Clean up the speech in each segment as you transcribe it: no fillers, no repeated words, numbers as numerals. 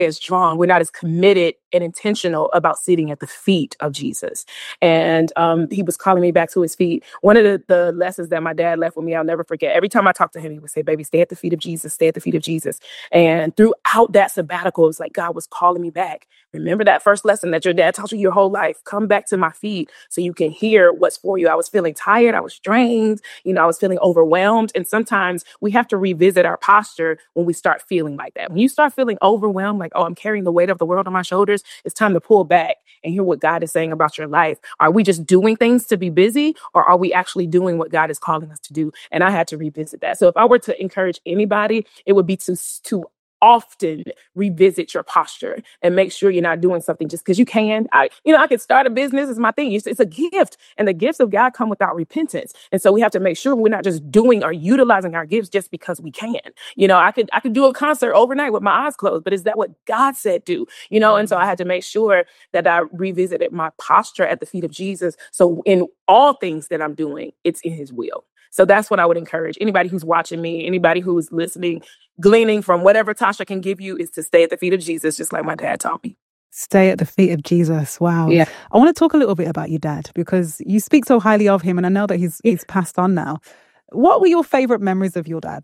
as drawn. We're not as committed and intentional about sitting at the feet of Jesus. And he was calling me back to his feet. One of the lessons that my dad left with me, I'll never forget. Every time I talked to him, he would say, baby, stay at the feet of Jesus, stay at the feet of Jesus. And throughout that sabbatical, it's like God was calling me back. Remember that first lesson that your dad taught you your whole life. Come back to my feet so you can hear what's for you. I was feeling tired. I was drained. I was feeling overwhelmed. And sometimes we have to revisit our posture when we start feeling like that. When you start feeling overwhelmed, like, oh, I'm carrying the weight of the world on my shoulders, it's time to pull back and hear what God is saying about your life. Are we just doing things to be busy, or are we actually doing what God is calling us to do? And I had to revisit that. So if I were to encourage anybody, it would be to often revisit your posture and make sure you're not doing something just because you can. I could start a business. It's my thing. It's a gift, and the gifts of God come without repentance. And so we have to make sure we're not just doing or utilizing our gifts just because we can. I could do a concert overnight with my eyes closed, but is that what God said do? And so I had to make sure that I revisited my posture at the feet of Jesus. So in all things that I'm doing, it's in his will. So that's what I would encourage anybody who's watching me, anybody who's listening, gleaning from whatever Tasha can give you, is to stay at the feet of Jesus, just like my dad taught me. Stay at the feet of Jesus. Wow. Yeah. I want to talk a little bit about your dad, because you speak so highly of him, and I know that he's passed on now. What were your favorite memories of your dad?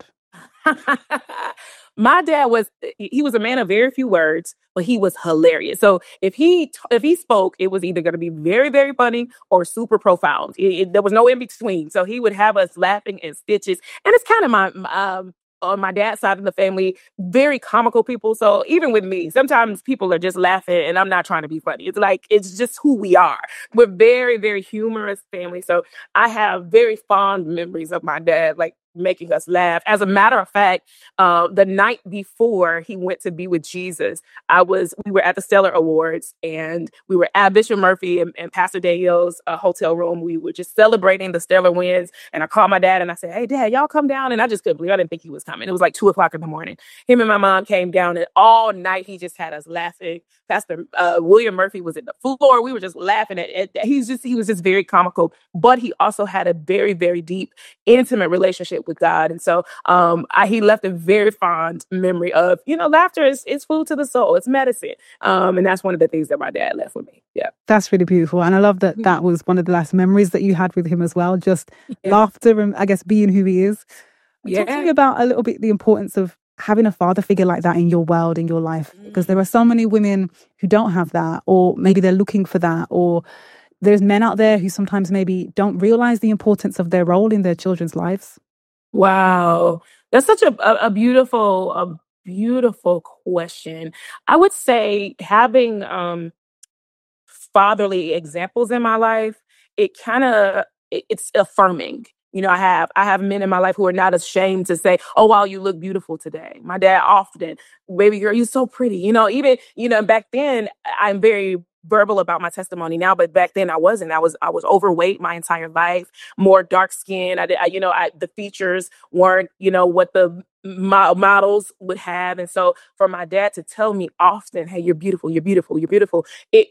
My dad was a man of very few words, but he was hilarious. So if he spoke, it was either going to be very, very funny or super profound. There was no in between. So he would have us laughing in stitches. And it's kind of on my dad's side of the family, very comical people. So even with me, sometimes people are just laughing and I'm not trying to be funny. It's just who we are. We're very, very humorous family. So I have very fond memories of my dad, making us laugh. As a matter of fact, the night before he went to be with Jesus, we were at the Stellar Awards, and we were at Bishop Murphy and Pastor Daniel's hotel room. We were just celebrating the Stellar wins. And I called my dad and I said, hey, Dad, y'all come down. And I just couldn't believe, I didn't think he was coming. It was like 2:00 in the morning. Him and my mom came down, and all night he just had us laughing. Pastor William Murphy was at the floor. We were just laughing at he was just very comical, but he also had a very, very deep, intimate relationship with God. And so he left a very fond memory of, laughter is food to the soul. It's medicine. And that's one of the things that my dad left with me. Yeah. That's really beautiful. And I love that was one of the last memories that you had with him as well. Just laughter and, I guess, being who he is. Talk to me about a little bit the importance of having a father figure like that in your world, in your life, because there are so many women who don't have that, or maybe they're looking for that, or there's men out there who sometimes maybe don't realize the importance of their role in their children's lives. Wow. That's such a beautiful question. I would say having fatherly examples in my life, it's affirming. I have men in my life who are not ashamed to say, oh, wow, you look beautiful today. My dad often, baby girl, you're so pretty. Even, back then, I'm very verbal about my testimony now, but back then I wasn't. I was overweight my entire life, more dark skin. The features weren't, what the models would have. And so for my dad to tell me often, hey, you're beautiful, you're beautiful, you're beautiful.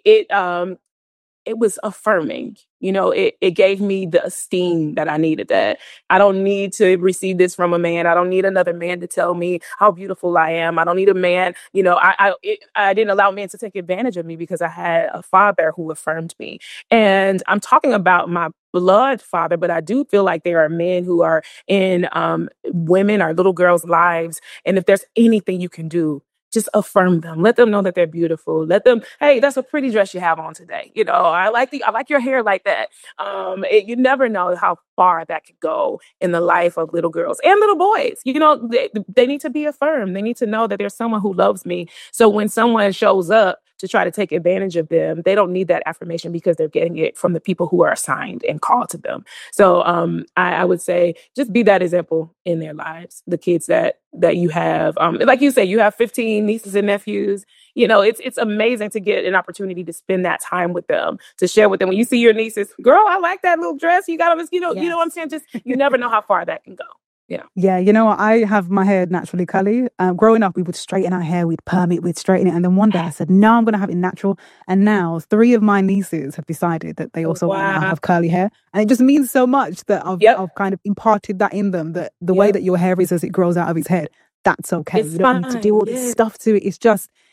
It was affirming. It gave me the esteem that I needed, that I don't need to receive this from a man. I don't need another man to tell me how beautiful I am. I don't need a man. I didn't allow men to take advantage of me because I had a father who affirmed me. And I'm talking about my blood father, but I do feel like there are men who are in women or little girls' lives. And if there's anything you can do, just affirm them. Let them know that they're beautiful. Let them, hey, that's a pretty dress you have on today. I like your hair like that. You never know how far that could go in the life of little girls and little boys. They need to be affirmed. They need to know that there's someone who loves me. So when someone shows up to try to take advantage of them, they don't need that affirmation because they're getting it from the people who are assigned and called to them. So I would say just be that example in their lives. The kids that you have, like you say, you have 15 nieces and nephews. It's amazing to get an opportunity to spend that time with them, to share with them. When you see your nieces, girl, I like that little dress you got on this, you know what I'm saying? Just, you never know how far that can go. Yeah. Yeah. You know what? I have my hair naturally curly. Growing up, we would straighten our hair, we'd perm it, we'd straighten it. And then one day I said, no, I'm going to have it natural. And now 3 of my nieces have decided that they also want to have curly hair. And it just means so much that I've kind of imparted that in them, that the way that your hair is as it grows out of its head, that's okay. You don't need to do all this stuff to it. It's just,